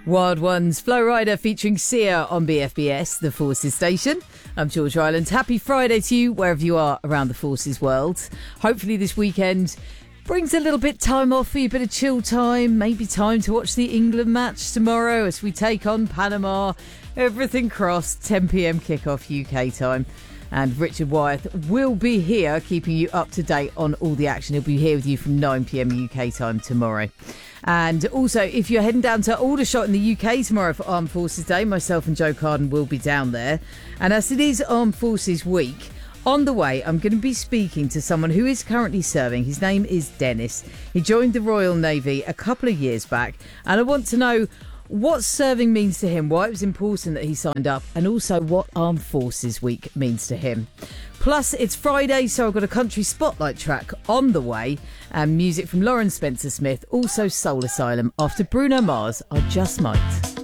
Wild Ones, Flow Rider featuring Sia on BFBS, the Forces station. I'm George Ryland. Happy Friday to you, wherever you are around the Forces world. Hopefully this weekend brings a little bit time off for you, a bit of chill time, maybe time to watch the England match tomorrow as we take on Panama. Everything crossed, 10 p.m. kickoff UK time. And Richard Wyeth will be here keeping you up to date on all the action. He'll be here with you from 9 p.m. UK time tomorrow. And also, if you're heading down to Aldershot in the UK tomorrow for Armed Forces Day, myself and Joe Carden will be down there. And as it is Armed Forces Week, on the way, I'm going to be speaking to someone who is currently serving. His name is Dennis. He joined the Royal Navy a couple of years back. And I want to know what serving means to him, why it was important that he signed up, and also what Armed Forces Week means to him. Plus, it's Friday, so I've got a country spotlight track on the way, and music from Lauren Spencer Smith, also Soul Asylum, after Bruno Mars, I Just Might.